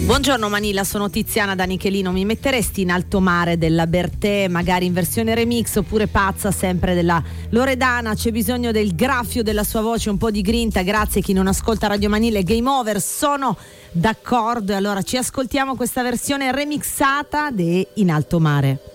Buongiorno Manila, sono Tiziana da Nichelino. Mi metteresti in alto mare della Bertè, magari in versione remix, oppure pazza sempre della Loredana? C'è bisogno del graffio della sua voce, un po' di grinta. Grazie, chi non ascolta Radio Manila è game over. Sono d'accordo, e allora ci ascoltiamo questa versione remixata di In alto mare.